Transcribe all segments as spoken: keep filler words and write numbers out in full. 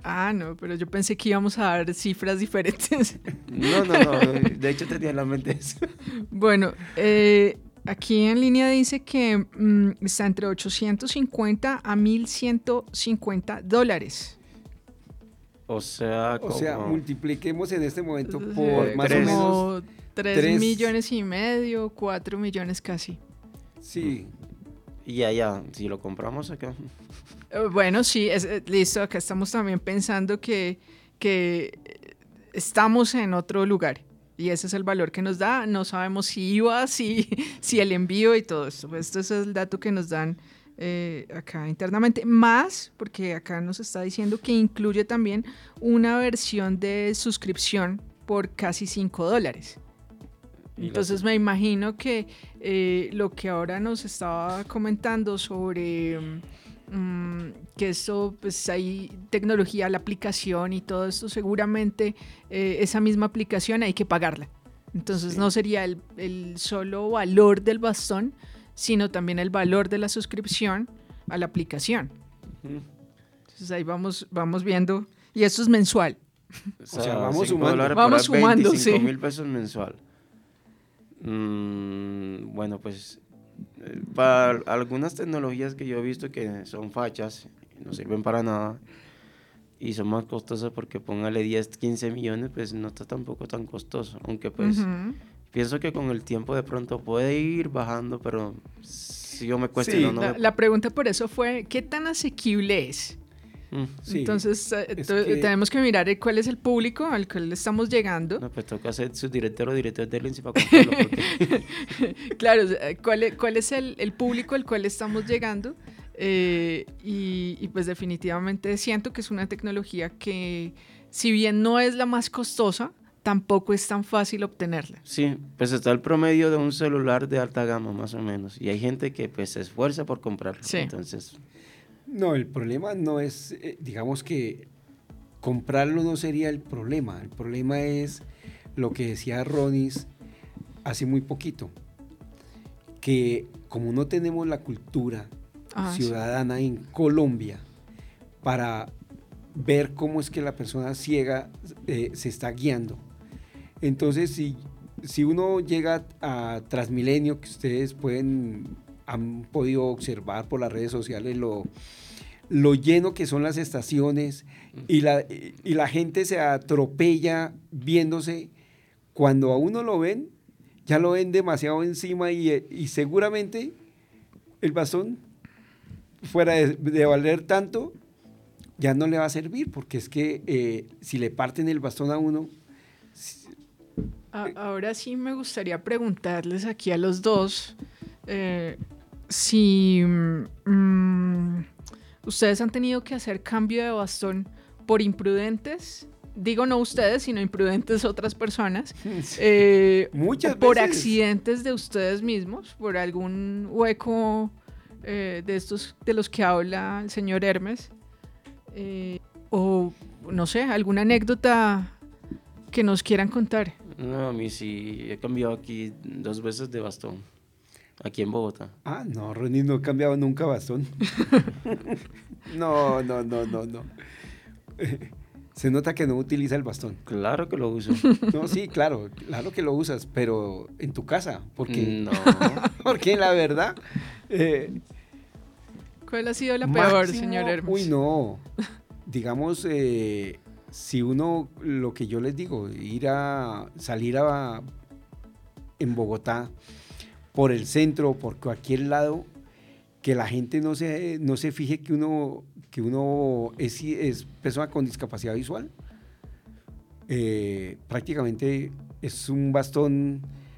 Ah, no, pero yo pensé que íbamos a dar cifras diferentes. No, no, no, de hecho tenía en la mente eso. Bueno, eh, aquí en línea dice que mm, está entre ochocientos cincuenta a mil ciento cincuenta dólares. O sea, O como... sea, multipliquemos en este momento Es por decir, más tres. o menos, como tres tres. millones y medio, cuatro millones casi. sí, Y allá, si lo compramos acá. Eh, Bueno, sí, es, eh, listo, acá estamos también pensando que, que eh, estamos en otro lugar y ese es el valor que nos da. No sabemos si I V A, si, si el envío y todo esto. Pues esto es el dato que nos dan eh, acá internamente. Más, porque acá nos está diciendo que incluye también una versión de suscripción por casi cinco dólares. Y la Entonces sus- me imagino que eh, lo que ahora nos estaba comentando sobre mm, que esto, pues hay tecnología, la aplicación y todo esto, seguramente eh, esa misma aplicación hay que pagarla. Entonces Sí. no sería el, el solo valor del bastón, sino también el valor de la suscripción a la aplicación. Ujú. Entonces ahí vamos, vamos viendo, y esto es mensual. O sea, vamos cinco sumando. dólares Vamos por sumando, veinticinco sí. mil pesos mensual. Mm, bueno, pues eh, para algunas tecnologías que yo he visto que son fachas, no sirven para nada y son más costosas porque póngale diez, quince millones, pues no está tampoco tan costoso. Aunque pues Ujú. pienso que con el tiempo de pronto puede ir bajando, pero si yo me Sí, cuestiono, no La, me... la pregunta por eso fue, ¿qué tan asequible es? Mm, sí. Entonces, eh, es to- que- tenemos que mirar eh, cuál es el público al cual le estamos llegando. no, pues toca ser su director o director de Lindsay para comprarlo porque... Claro, eh, cuál es, cuál es el, el público al cual estamos llegando. Eh, y, y pues definitivamente siento que es una tecnología que, si bien no es la más costosa, tampoco es tan fácil obtenerla. Sí, pues está el promedio de un celular de alta gama más o menos y hay gente que pues se esfuerza por comprarlo, Sí. entonces no, el problema no es, eh, digamos que comprarlo no sería el problema, el problema es lo que decía Ronis hace muy poquito, que como no tenemos la cultura Ah, sí. ciudadana en Colombia para ver cómo es que la persona ciega eh, se está guiando. Entonces, si, si uno llega a Transmilenio, que ustedes pueden, han podido observar por las redes sociales lo, lo lleno que son las estaciones y la, y, y la gente se atropella viéndose, cuando a uno lo ven, ya lo ven demasiado encima y, y seguramente el bastón, fuera de, de valer tanto, ya no le va a servir, porque es que eh, si le parten el bastón a uno... A- ahora sí me gustaría preguntarles aquí a los dos eh, si mm, ustedes han tenido que hacer cambio de bastón por imprudentes. Digo no ustedes, sino imprudentes otras personas. Eh, Muchas o por veces. accidentes de ustedes mismos, por algún hueco eh, de estos de los que habla el señor Hermes. Eh, o no sé, alguna anécdota que nos quieran contar. no, a mí sí he cambiado aquí dos veces de bastón, aquí en Bogotá. Ah, no, Ronnie no ha cambiado nunca bastón. no, no, no, no, no. Se nota que no utiliza el bastón. Claro que lo uso. No, sí, claro, claro que lo usas, pero en tu casa, porque, No, porque la verdad... eh, ¿Cuál ha sido la peor, máximo- señor Hermes? Uy, no. Digamos, eh, si uno, lo que yo les digo, ir a salir a en Bogotá, por el centro, por cualquier lado, que la gente no se, no se fije que uno, que uno es, es persona con discapacidad visual. Eh, prácticamente es un bastón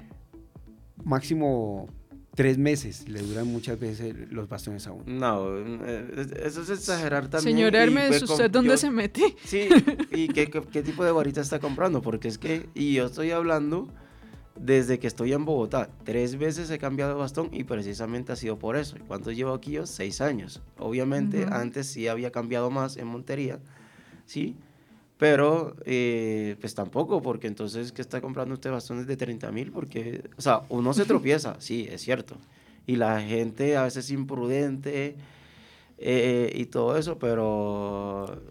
máximo tres meses, le duran muchas veces los bastones a uno. no, eh, eso es exagerar también. Señor y, Hermes, pues, ¿usted com- dónde yo- se mete? Sí, ¿y qué, qué, qué tipo de varita está comprando? Porque es que, y yo estoy hablando desde que estoy en Bogotá, tres veces he cambiado de bastón y precisamente ha sido por eso. ¿Cuánto llevo aquí yo? Seis años. Obviamente, Ujú. antes sí había cambiado más en Montería, ¿sí? Pero, eh, pues tampoco, porque entonces, ¿qué está comprando usted bastones de treinta mil? Porque, o sea, uno se tropieza, sí, es cierto. Y la gente a veces es imprudente eh, y todo eso, pero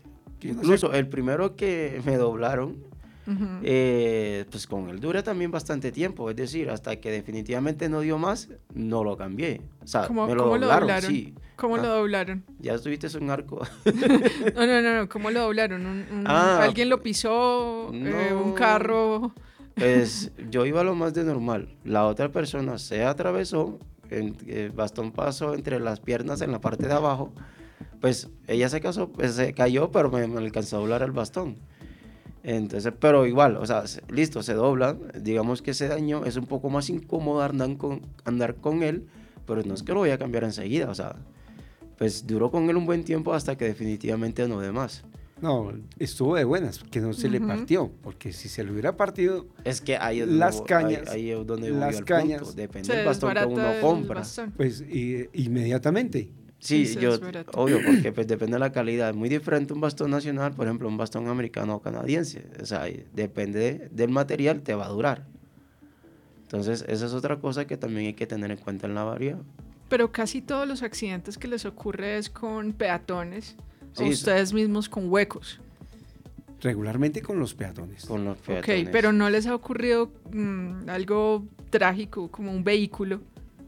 Porque yo no Incluso sé. el primero que me doblaron, Ujú. eh, pues con él duré también bastante tiempo, es decir, hasta que definitivamente no dio más, no lo cambié. O sea, ¿Cómo, me lo cómo lo doblaron, doblaron? sí. ¿Cómo Ah, lo doblaron? Ya estuviste un arco. No, no, no, no, ¿cómo lo doblaron? Un- un- Ah, ¿Alguien lo pisó? Eh, ¿Un no. carro? Pues yo iba lo más de normal. La otra persona se atravesó, en- el bastón pasó entre las piernas en la parte de abajo. Pues ella se, casó, pues, se cayó, pero me, me alcanzó a doblar el bastón. Entonces, pero igual, o sea, se- listo, se dobla. Digamos que se dañó, es un poco más incómodo andar con, andar con él, pero no es que lo voy a cambiar enseguida. O sea, pues duró con él un buen tiempo hasta que definitivamente no de más. No, estuvo de buenas, que no se le Ujú. partió, porque si se le hubiera partido, Es que ahí es donde, Las vo- cañas, ahí, ahí es donde voy las al cañas. punto. Depende Se del bastón que desbarata uno el compra. bastón. pues i- inmediatamente. Sí, Sí, se yo, desbarata. obvio, porque pues depende de la calidad. Es muy diferente un bastón nacional, por ejemplo, un bastón americano o canadiense. O sea, y depende de- del material, te va a durar. Entonces, esa es otra cosa que también hay que tener en cuenta en la variedad. Pero casi todos los accidentes que les ocurre es con peatones o Sí, ustedes mismos con huecos. Regularmente con los peatones. Con los Ok, peatones. pero no les ha ocurrido mm, algo trágico como un vehículo.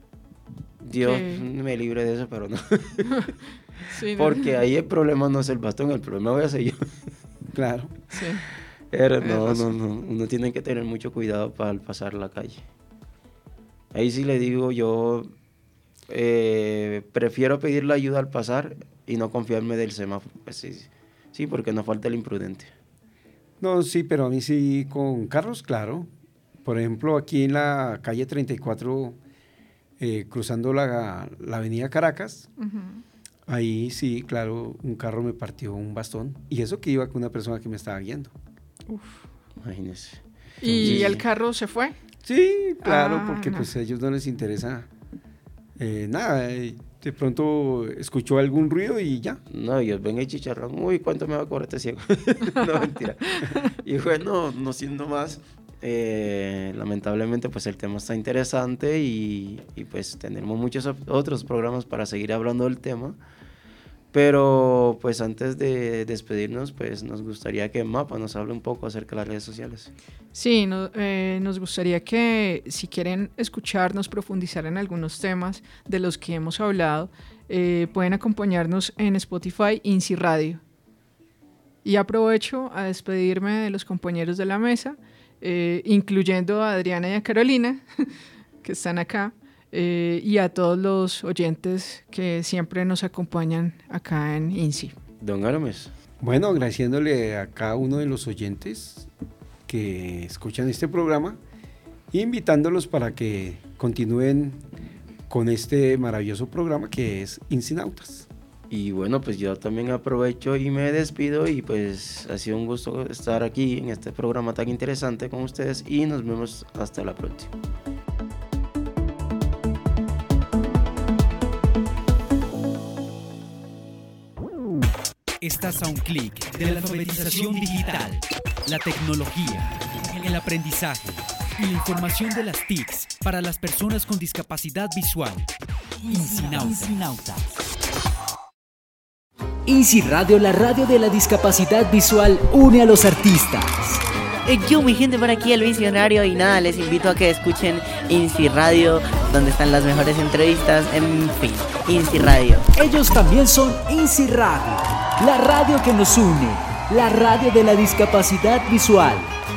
Dios que- me libre de eso, pero no. Sí, ¿no? Porque ahí el problema no es el bastón, el problema voy a ser yo. Claro. Sí. Pero Tienes no, no, razón. no. Uno tiene que tener mucho cuidado para al pasar la calle. Ahí sí le digo yo, eh, prefiero pedirle ayuda al pasar y no confiarme del semáforo. Pues sí, sí, porque no falta el imprudente. No, sí, pero a mí sí con carros, claro. Por ejemplo, aquí en la calle treinta y cuatro, eh, cruzando la, la avenida Caracas, Ujú. ahí sí, claro, un carro me partió un bastón. Y eso que iba con una persona que me estaba guiando. Imagínese. ¿Y Sí. el carro se fue? Sí, claro, Ah, porque no. pues a ellos no les interesa eh, nada. eh, De pronto escuchó algún ruido y ya. No, Dios, venga y chicharrón. Uy, ¿cuánto me va a cobrar este ciego? No, mentira. Y bueno, no siendo más, eh, lamentablemente pues el tema está interesante y, y, pues tenemos muchos op- otros programas para seguir hablando del tema. Pero pues antes de despedirnos, pues nos gustaría que Mapa nos hable un poco acerca de las redes sociales. Sí, no- eh, nos gustaría que si quieren escucharnos, profundizar en algunos temas de los que hemos hablado, eh, pueden acompañarnos en Spotify INSI Radio. Y aprovecho a despedirme de los compañeros de la mesa, eh, incluyendo a Adriana y a Carolina, que están acá, eh, y a todos los oyentes que siempre nos acompañan acá en INSI. Don Arames. Bueno, agradeciéndole a cada uno de los oyentes que escuchan este programa, e invitándolos para que continúen con este maravilloso programa que es Incinautas. Y bueno, pues yo también aprovecho y me despido y pues ha sido un gusto estar aquí en este programa tan interesante con ustedes y nos vemos hasta la próxima. Estás a un clic de la alfabetización digital, la tecnología, el aprendizaje y la información de las T I Cs para las personas con discapacidad visual. Incinautas. INSI Radio, la radio de la discapacidad visual, une a los artistas. Eh, Yo, mi gente, por aquí el visionario y nada, les invito a que escuchen INSI Radio, donde están las mejores entrevistas, en fin, INSI Radio. Ellos también son INSI Radio, la radio que nos une, la radio de la discapacidad visual.